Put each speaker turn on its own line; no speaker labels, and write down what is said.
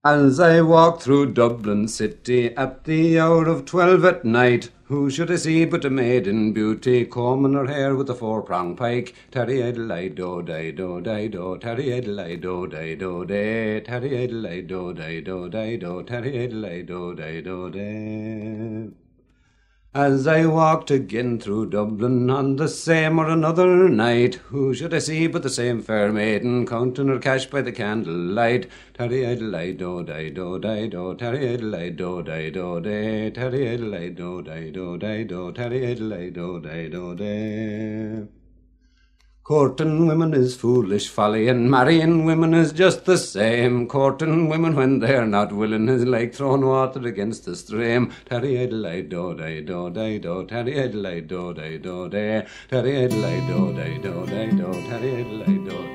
As I walked through Dublin city at the hour of 12 at night, who should I see but a maiden beauty, combing her hair with a four-pronged pike? Tarry-idle-ide-do-di-do-di-do, tarry-idle-ide-do-di-do-di, tarry-idle-ide-do-di-do-di-do, tarry-idle-ide-do-di-do-di. As I walked again through Dublin on the same or another night, who should I see but the same fair maiden, counting her cash by the candlelight? Tarry-idle-ide-do-di-do-di-do, tarry-idle-ide-do-di-do-di, tarry-idle-ide-do-di-do-di-do, tarry-idle-ide-do-di-do-di. Courting women is foolish folly, and marrying women is just the same. Courting women when they're not willing is like throwing water against the stream. Tarry-idle-ide-do-di-do-di-do, tarry-idle-ide-do-di-do-di, tarry-idle-ide-do-di-do-di-do, tarry-idle-ide-do-di-do.